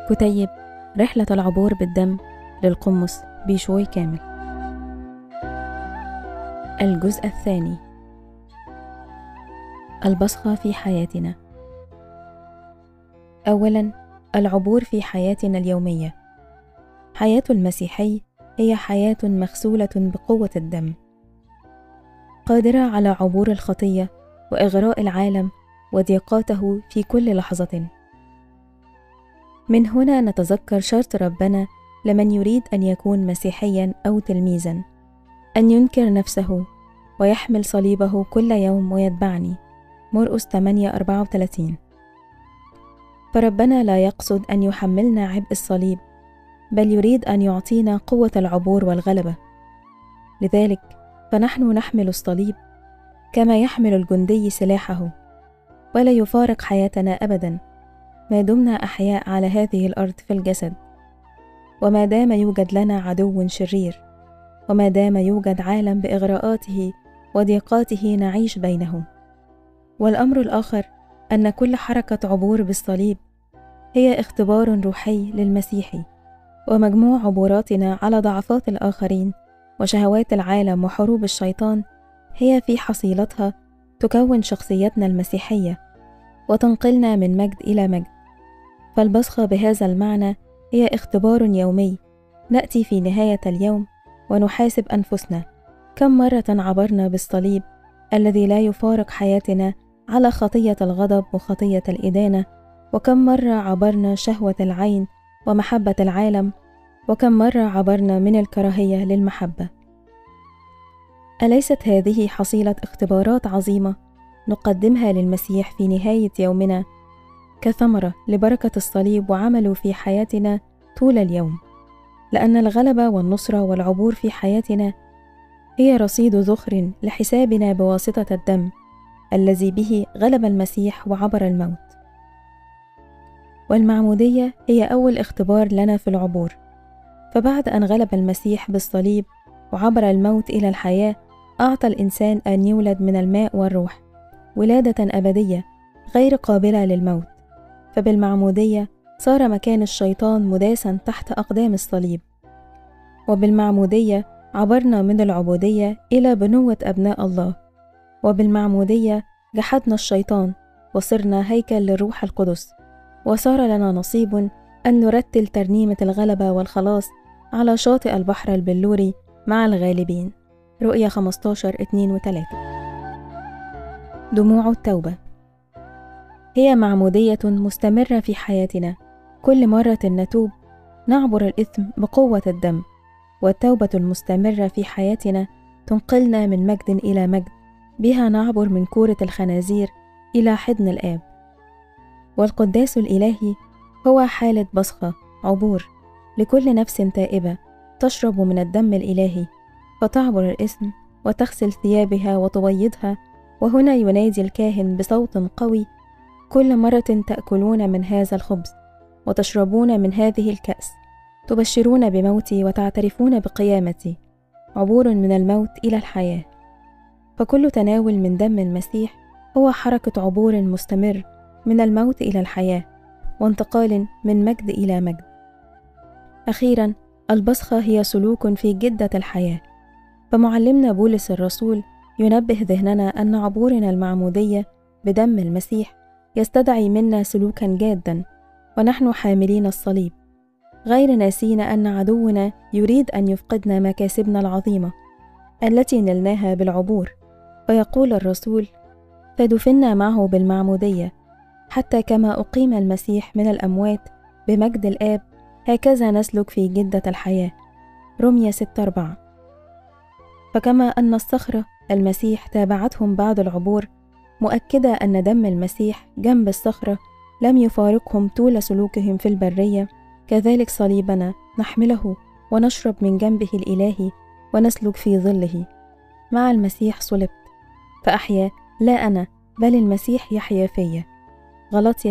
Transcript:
كتيب رحلة العبور بالدم للقمص بيشوي كامل. الجزء الثاني. البصخة في حياتنا. أولاً، العبور في حياتنا اليومية. حياة المسيحي هي حياة مغسولة بقوة الدم، قادرة على عبور الخطية وإغراء العالم وضيقاته في كل لحظة. من هنا نتذكر شرط ربنا لمن يريد أن يكون مسيحياً أو تلميذاً، أن ينكر نفسه ويحمل صليبه كل يوم ويتبعني. مرقس 8:34. فربنا لا يقصد أن يحملنا عبء الصليب، بل يريد أن يعطينا قوة العبور والغلبة. لذلك فنحن نحمل الصليب كما يحمل الجندي سلاحه، ولا يفارق حياتنا أبداً ما دمنا أحياء على هذه الأرض في الجسد، وما دام يوجد لنا عدو شرير، وما دام يوجد عالم بإغراءاته وضيقاته نعيش بينه. والأمر الآخر أن كل حركة عبور بالصليب هي اختبار روحي للمسيحي، ومجموع عبوراتنا على ضعفات الآخرين وشهوات العالم وحروب الشيطان هي في حصيلتها تكون شخصيتنا المسيحية وتنقلنا من مجد إلى مجد. فالبصخة بهذا المعنى هي اختبار يومي نأتي في نهاية اليوم ونحاسب أنفسنا كم مرة عبرنا بالصليب الذي لا يفارق حياتنا على خطية الغضب وخطية الإدانة، وكم مرة عبرنا شهوة العين ومحبة العالم، وكم مرة عبرنا من الكراهية للمحبة. أليست هذه حصيلة اختبارات عظيمة نقدمها للمسيح في نهاية يومنا كثمرة لبركة الصليب وعمله في حياتنا طول اليوم؟ لأن الغلبة والنصرة والعبور في حياتنا هي رصيد ذخر لحسابنا بواسطة الدم الذي به غلب المسيح وعبر الموت. والمعمودية هي أول اختبار لنا في العبور، فبعد أن غلب المسيح بالصليب وعبر الموت إلى الحياة، أعطى الإنسان أن يولد من الماء والروح ولادة أبدية غير قابلة للموت. فبالمعمودية صار مكان الشيطان مداسا تحت أقدام الصليب، وبالمعمودية عبرنا من العبودية إلى بنوة أبناء الله، وبالمعمودية جحدنا الشيطان وصرنا هيكل للروح القدس، وصار لنا نصيب أن نرتل ترنيمة الغلبة والخلاص على شاطئ البحر البلوري مع الغالبين. رؤيا 15:2-3. دموع التوبة هي معمودية مستمرة في حياتنا. كل مرة نتوب نعبر الإثم بقوة الدم، والتوبة المستمرة في حياتنا تنقلنا من مجد إلى مجد، بها نعبر من كورة الخنازير إلى حضن الآب. والقداس الإلهي هو حالة بصخة عبور لكل نفس تائبة تشرب من الدم الإلهي، فتعبر الإثم وتغسل ثيابها وتبيضها. وهنا ينادي الكاهن بصوت قوي: كل مرة تأكلون من هذا الخبز وتشربون من هذه الكأس تبشرون بموتي وتعترفون بقيامتي، عبور من الموت إلى الحياة. فكل تناول من دم المسيح هو حركة عبور مستمر من الموت إلى الحياة، وانتقال من مجد إلى مجد. أخيرا، البصخة هي سلوك في جدة الحياة. فمعلمنا بولس الرسول ينبه ذهننا أن عبورنا المعمودية بدم المسيح يستدعي منا سلوكا جادا ونحن حاملين الصليب، غير ناسين أن عدونا يريد أن يفقدنا مكاسبنا العظيمة التي نلناها بالعبور. فيقول الرسول: فدفنا معه بالمعمودية، حتى كما أقيم المسيح من الأموات بمجد الآب، هكذا نسلك في جدة الحياة. رمية 6:4. فكما أن الصخرة المسيح تابعتهم بعد العبور، مؤكدة أن دم المسيح جنب الصخرة لم يفارقهم طول سلوكهم في البرية، كذلك صليبنا نحمله ونشرب من جنبه الإلهي ونسلك في ظله. مع المسيح صلبت، فأحيا لا أنا بل المسيح يحيا فيا. غلاطية